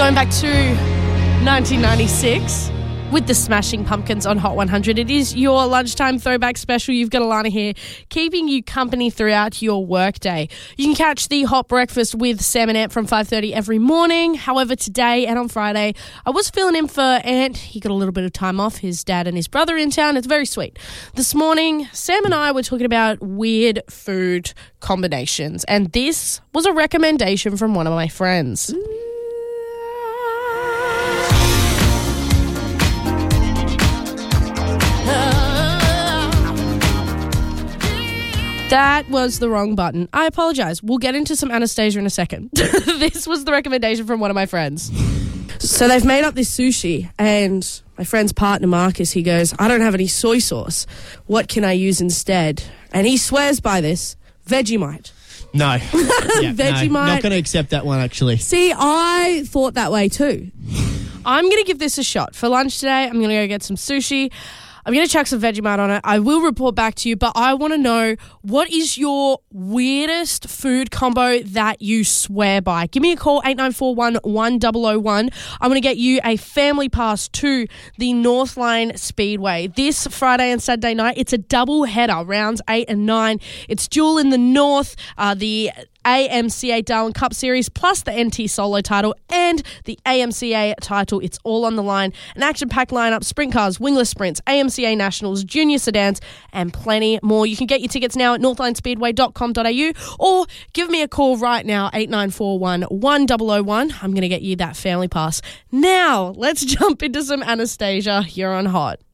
Going back to 1996 with the Smashing Pumpkins on Hot 100. It is your lunchtime throwback special. You've got Alana here, keeping you company throughout your workday. You can catch the Hot Breakfast with Sam and Ant from 5:30 every morning. However, today and on Friday, I was filling in for Ant. He got a little bit of time off. His dad and his brother in town. It's very sweet. This morning, Sam and I were talking about weird food combinations, and this was a recommendation from one of my friends. That was the wrong button. I apologize. We'll get into some Anastasia in a second. This was the recommendation from one of my friends. So they've made up this sushi, and my friend's partner, Marcus, he goes, I don't have any soy sauce. What can I use instead? And he swears by this, Vegemite. No. Vegemite. No, not going to accept that one, actually. See, I thought that way too. I'm going to give this a shot. For lunch today, I'm going to go get some sushi. I'm going to chuck some Vegemite on it. I will report back to you, but I want to know, what is your weirdest food combo that you swear by? Give me a call, 8941-1001. I'm going to get you a family pass to the Northline Speedway. This Friday and Saturday night, it's a double header, rounds 8 and 9. It's dual in the North, the AMCA Darwin Cup Series, plus the NT Solo title and the AMCA title. It's all on the line. An action-packed lineup, sprint cars, wingless sprints, AMCA Nationals, junior sedans, and plenty more. You can get your tickets now at northlinespeedway.com.au or give me a call right now, 8941-1001. I'm going to get you that family pass. Now, let's jump into some Anastasia. You're on Hot.